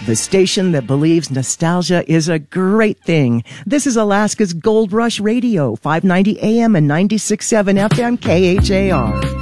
the station that believes nostalgia is a great thing. This is Alaska's Gold Rush Radio, 590 AM and 96.7 FM KHAR.